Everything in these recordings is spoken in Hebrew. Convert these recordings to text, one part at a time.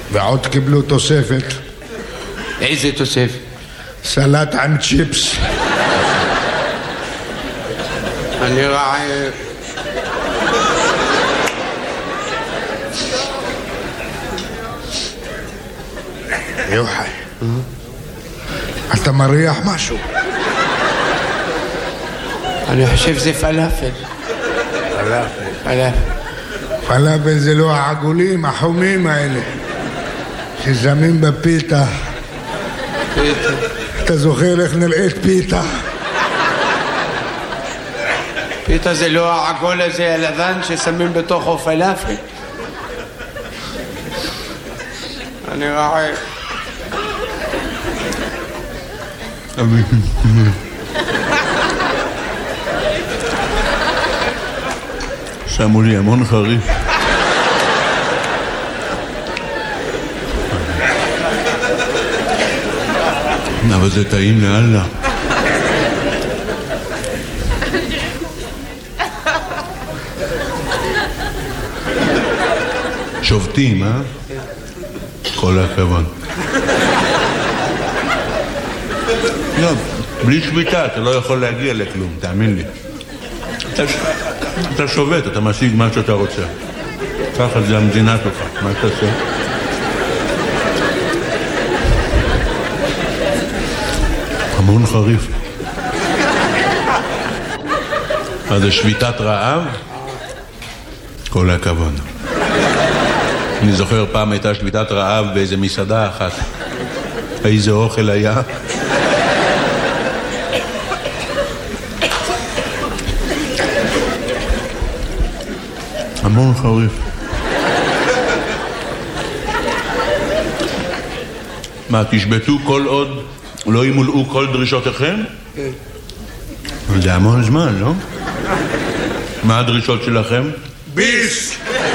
ועוד קיבלו תוספת. איזה תוספת? סלט עם צ'יפס. אני רעב. יוחאי, אתה מריח משהו? אני חושב זה פלאפל. פלאפל זה לא העגולים, החומים האלה ששמים בפיתה. אתה זוכר איך נראית פיתה? פיתה זה לא העגול הזה הלבן ששמים בתוכו פלאפל. אני רעב. שמו לי המון חריף. אבל זה טעים לאללה. שובטים, אה? כל הכבוד. לא, בלי שביתה אתה לא יכול להגיע לכלום, תאמין לי. אתה שובת, אתה משיג מה שאתה רוצה. ככה זה המדינה שלך, מה אתה עושה? המון חריף. אז זה שביתת רעב? כל הכבוד. אני זוכר פעם הייתה שביתת רעב באיזה מסעדה אחת. איזה אוכל היה? המון חריף. מה, תשבטו כל עוד לא ימולאו כל דרישותיכם? כן. זה המון זמן, לא? מה הדרישות שלכם? ביס!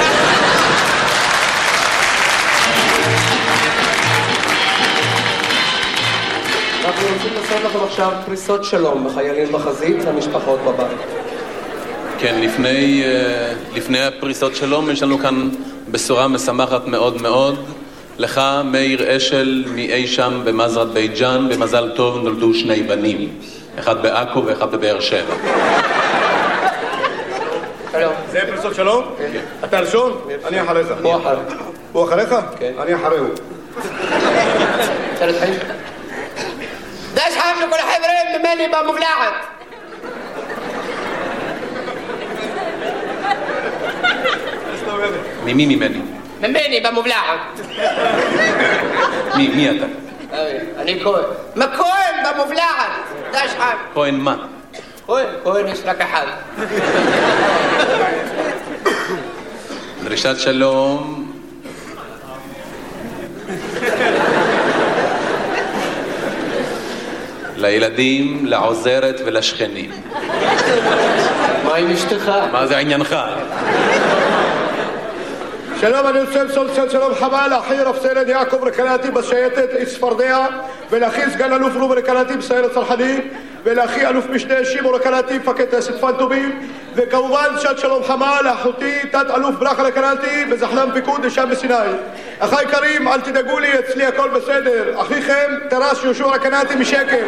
אנחנו רוצים לעשות לכם עכשיו פריסות שלום בחיילים בחזית למשפחות בבית. כן, לפני הפריסות שלום יש לנו כאן בשורה משמחת מאוד מאוד. לך, מאיר אשל, מאי שם במזרת בית ג'אן, במזל טוב נולדו שני בנים, אחד בעכו ואחד בבאר שבע. זה פריסות שלום? כן. אתה ראשון? אני אחריך. הוא אחר. הוא אחריך? כן. אני אחריהו. ثالث حاجة داش حامل كل حبرين بماني بمبلعت. ממני? ממני במובלעת. מי אתה? אני כהן. מה כהן במובלעת? דש חם. כהן מה? כהן יש רק אחד. דרישת שלום. לילדים, לעוזרת ולשכנים. מה עם אשתך? מה זה עניינך? שלום, אני רוצה למסור שלום חמה לאחי רב סרן יעקב רקנאטי בשייטת צפרדע, ולאחי סגן אלוף רובי רקנאטי בסיירת צנחנים, ולאחי אלוף משנה שמעון רקנאטי מפקד טייסת פנטומים, וכמובן שעת שלום חמה לאחותי תת אלוף ברכה רקנאטי בזחל"ם פיקוד לשם בסיני. אחי קרים, אל תדאגו לי, אצלי הכל בסדר. אחיכם תר"ש יהושע רקנאטי משקר.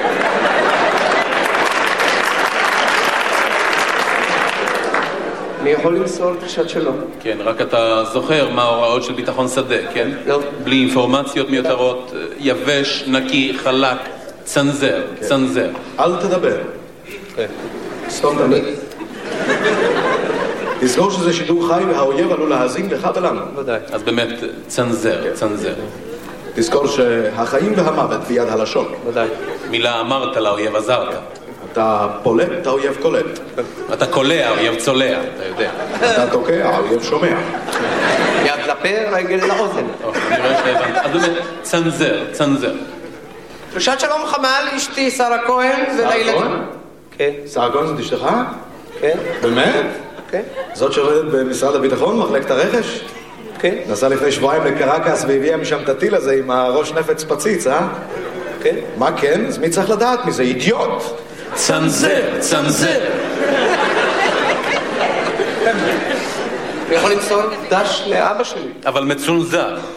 אני יכול למסור דרישת שלום. כן, רק אתה זוכר מה ההוראות של ביטחון שדה, כן? לא. בלי אינפורמציות מיותרות, יבש, נקי, חלק, צנזר, צנזר. אל תדבר. סתום תמיד. תזכור שזה שידור חי והאויב עלול להאזין לך ולנו. ודאי. אז באמת, צנזר, צנזר. תזכור שהחיים והמוות ביד הלשון. ודאי. מילה אמרת לאויב עזרת. אתה פולט, האויב קולט. אתה קולע, האויב צולע, אתה יודע. אתה תוקע, האויב שומע. יד לפה, רגל לאוזן. אני רואה שהבנת. אז באמת, צנזר, צנזר. דרישת שלום חמה לאשתי שרה כהן ולילדים. כן. שרה כהן זאת אשתך? כן. באמת? כן. זאת שעובדת במשרד הביטחון, מחלקת הרכש? כן. נסעה לפני שבועיים לקרקס והביאה משם את הטיל הזה עם הראש נפץ פציץ, אה? כן. מה כן? אז מי צריך לדעת מזה? אידיוט! צנזר, צנזר. אני יכול למסור דש לאבא שלי. אבל מצונזר.